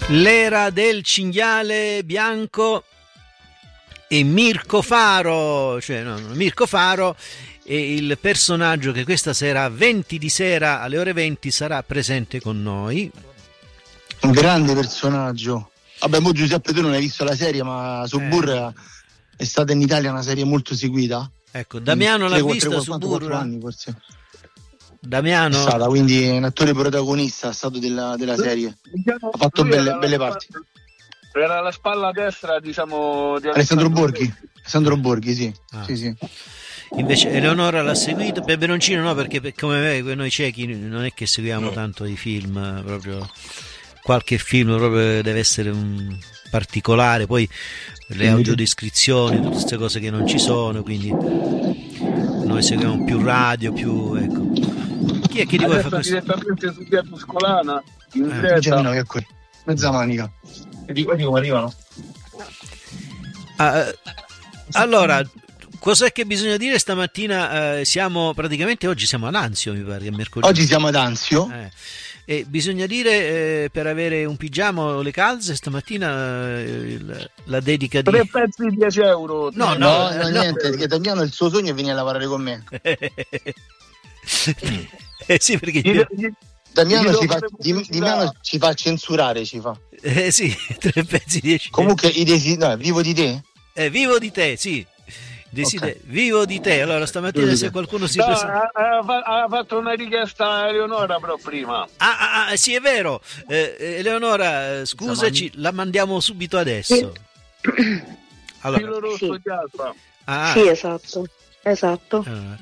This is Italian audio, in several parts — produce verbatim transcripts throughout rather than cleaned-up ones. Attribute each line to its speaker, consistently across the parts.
Speaker 1: L'era del cinghiale bianco e Mirko Faro, cioè no, Mirko Faro è il personaggio che questa sera, venti di sera alle ore venti, sarà presente con noi.
Speaker 2: Un grande personaggio. Vabbè, mo Giuseppe, tu non hai visto la serie, ma Suburra eh. è stata in Italia una serie molto seguita.
Speaker 1: Ecco, Damiano l'ha vista Suburra.
Speaker 2: Anni forse.
Speaker 1: Damiano
Speaker 2: è stata, quindi un attore protagonista è stato della, della serie. Ha fatto belle, belle parti.
Speaker 3: Era la spalla destra, diciamo, di
Speaker 2: Alessandro Borghi. Alessandro Borghi, sì.
Speaker 1: Ah.
Speaker 2: Sì, sì.
Speaker 1: Invece Eleonora l'ha seguito, Peperoncino no, perché per, come me, noi ciechi non è che seguiamo no. tanto i film, proprio qualche film proprio deve essere un particolare, poi le audiodescrizioni, tutte queste cose che non ci sono, quindi noi seguiamo più radio, più ecco. Chi è che di voi fa questo?
Speaker 3: Direttamente su via Tuscolana, in
Speaker 2: eh,
Speaker 3: diretta.
Speaker 2: No, è qui. Mezza manica. E di quelli come arrivano?
Speaker 1: Ah, allora, cos'è che bisogna dire stamattina? Eh, siamo praticamente oggi siamo ad Anzio, mi pare, che è mercoledì.
Speaker 2: Oggi siamo ad Anzio.
Speaker 1: Eh. E bisogna dire eh, per avere un pigiama o le calze stamattina eh, il, la dedica di
Speaker 3: tre pezzi di dieci euro.
Speaker 1: No,
Speaker 2: no,
Speaker 1: no,
Speaker 2: no, no niente, perché Damiano il suo sogno è venire a lavorare con me.
Speaker 1: eh sì, perché
Speaker 3: Gli, gli,
Speaker 2: Damiano,
Speaker 3: gli
Speaker 2: ci fa, di, Damiano ci fa censurare, ci fa.
Speaker 1: Eh sì, tre pezzi di dieci.
Speaker 2: Comunque i desi, no, vivo di te?
Speaker 1: Eh, vivo di te, sì. Deside- okay. Vivo di te. Allora stamattina se qualcuno si
Speaker 3: no,
Speaker 1: presenta...
Speaker 3: ha, ha, ha fatto una richiesta a Eleonora però prima.
Speaker 1: Ah, ah, ah sì, è vero. Eh, Eleonora, scusaci, la mandiamo subito adesso.
Speaker 3: Allora. Filo rosso sì. di Alfa.
Speaker 4: Ah. Sì, esatto. Esatto.
Speaker 1: Allora.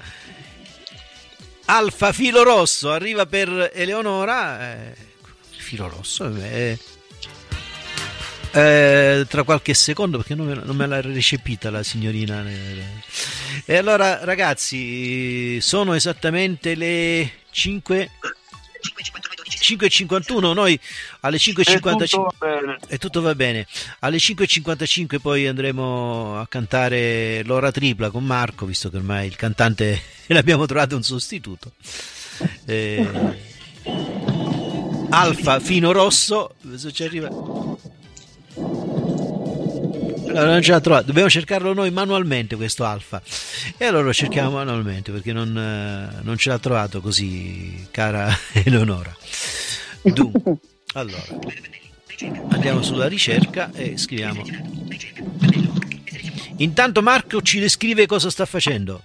Speaker 1: Alfa filo rosso arriva per Eleonora. Eh, filo rosso eh, eh, tra qualche secondo, perché non me, non me l'ha recepita la signorina. E allora ragazzi, sono esattamente le cinque cinque e cinquantuno, noi alle cinque e cinquantacinque e tutto va bene. Alle cinque e cinquantacinque poi andremo a cantare l'ora tripla con Marco, visto che ormai il cantante l'abbiamo trovato un sostituto. eh, Alfa fino rosso, se ci arriva. Allora, non ce l'ha trovato, dobbiamo cercarlo noi manualmente questo Alfa, e allora lo cerchiamo manualmente perché non, non ce l'ha trovato così, cara Eleonora. Dunque, allora andiamo sulla ricerca e scriviamo. Intanto Marco ci descrive cosa sta facendo.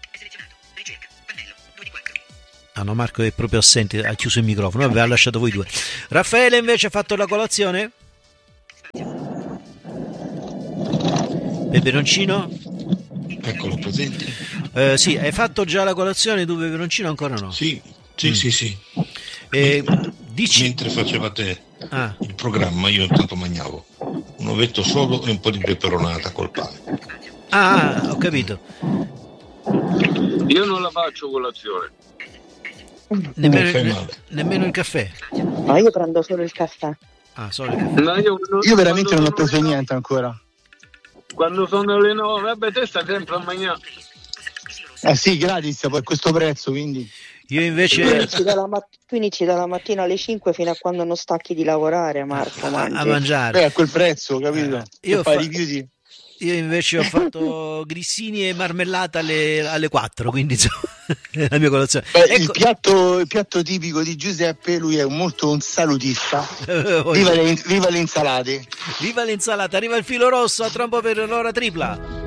Speaker 1: Ah no, Marco è proprio assente, ha chiuso il microfono, vabbè, ha lasciato voi due. Raffaele invece ha fatto la colazione? Peperoncino?
Speaker 5: Eccolo presente.
Speaker 1: Eh, sì, hai fatto già la colazione tu, Peperoncino? Ancora no?
Speaker 5: Sì, sì, mm. sì, sì.
Speaker 1: Eh, dici...
Speaker 5: Mentre facevate
Speaker 1: ah.
Speaker 5: il programma io intanto mangiavo un ovetto solo e un po' di peperonata col pane.
Speaker 1: Ah, ho capito.
Speaker 3: Io non la faccio colazione.
Speaker 1: Nemmeno, ne, nemmeno il caffè?
Speaker 4: No, io prendo solo il caffè.
Speaker 1: Ah, solo il caffè.
Speaker 3: No, io,
Speaker 2: io veramente non ho preso niente ancora.
Speaker 3: Quando sono le nove, vabbè, te stai sempre a mangiare.
Speaker 2: Eh sì, gratis, poi a questo prezzo, quindi.
Speaker 1: Io invece.
Speaker 4: Tu inizi, dalla mat- tu inizi dalla mattina alle cinque fino a quando non stacchi di lavorare, Marco.
Speaker 1: A, a mangiare.
Speaker 2: Beh, a quel prezzo, capito?
Speaker 1: Eh, io,
Speaker 2: fai
Speaker 1: fa-
Speaker 2: rifiuti.
Speaker 1: io invece ho fatto grissini e marmellata alle, alle quattro, quindi insomma, la mia colazione.
Speaker 2: Beh,
Speaker 1: ecco.
Speaker 2: il, piatto, il piatto tipico di Giuseppe, lui è molto un salutista. Viva le, viva le insalate.
Speaker 1: Viva l'insalata, arriva il filo rosso, a tra un po' per l'ora tripla.